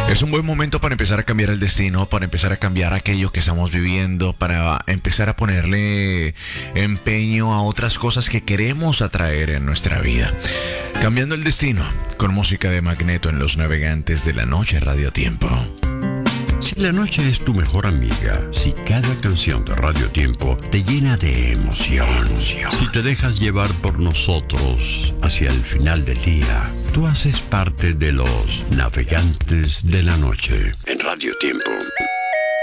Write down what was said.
Es un buen momento para empezar a cambiar el destino, para empezar a cambiar aquello que estamos viviendo, para empezar a ponerle empeño a otras cosas que queremos atraer en nuestra vida. Cambiando el destino, con música de Magneto en Los Navegantes de la Noche Radio Tiempo. Si la noche es tu mejor amiga, si cada canción de Radio Tiempo te llena de emoción, si te dejas llevar por nosotros hacia el final del día, tú haces parte de los Navegantes de la Noche en Radio Tiempo.